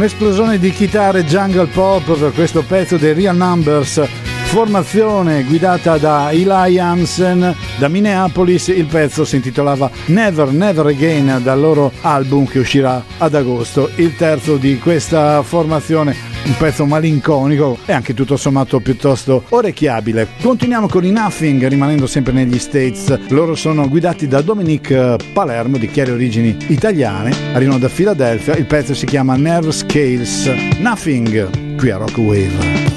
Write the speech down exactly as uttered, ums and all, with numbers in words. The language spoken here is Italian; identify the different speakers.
Speaker 1: Un'esplosione di chitarre jungle pop per questo pezzo dei Real Numbers, formazione guidata da Eli Hansen da Minneapolis. Il pezzo si intitolava Never Never Again, dal loro album che uscirà ad agosto, il terzo di questa formazione, un pezzo malinconico e anche tutto sommato piuttosto orecchiabile. Continuiamo con i Nothing, rimanendo sempre negli States. Loro sono guidati da Dominic Palermo, di chiare origini italiane, arrivano da Philadelphia. Il pezzo si chiama Nerve Scales. Nothing, qui a Rock Wave.